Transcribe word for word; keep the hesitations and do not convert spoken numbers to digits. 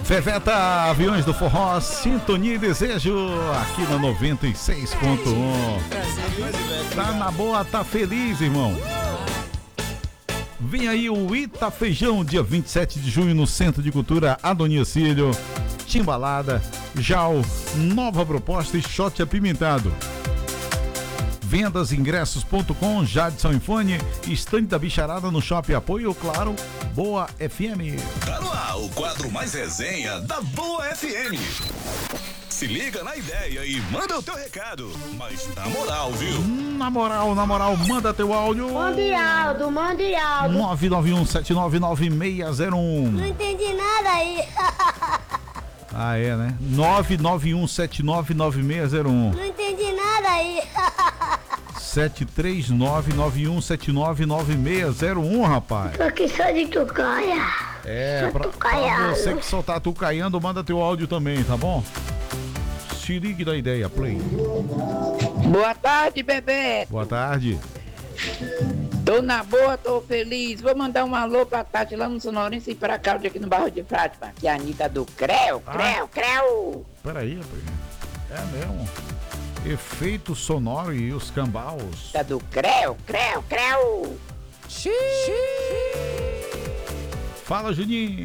Veveta, Aviões do Forró, Sintonia e Desejo, aqui na noventa e seis ponto um. Tá na boa, tá feliz, irmão. Vem aí o Ita Feijão, dia vinte e sete de junho, no Centro de Cultura Adoniacílio. Timbalada, Jau, nova proposta e shot apimentado. vendas ingressos ponto com, Jadson Infone, estande da bicharada no Shopping Apoio, claro, Boa F M. Tá no ar o quadro mais resenha da Boa F M. Se liga na ideia e manda o teu recado, mas na moral, viu? Na moral, na moral, manda teu áudio. Mande áudio, mande áudio. nove nove um sete nove nove seis zero um. Não entendi nada aí. Ah, é, né? nove nove um sete nove nove seis zero um. Não entendi nada aí. sete três nove nove um sete nove nove seis zero um, rapaz. Tô aqui só de tucaia. É, pra, pra você que só tá tucaiando, manda teu áudio também, tá bom? Se ligue da ideia, play. Boa tarde, bebê. Boa tarde. Tô na boa, tô feliz. Vou mandar um alô pra Tati lá no Sonorense e pra Cláudia aqui no Barro de Fátima. Que é a Anitta do Creu, Creu, ah. Creu. Peraí, rapaz. É mesmo. Efeito sonoro e os cambaus. Tá do Creu, Creu, Creu. Fala, Juninho.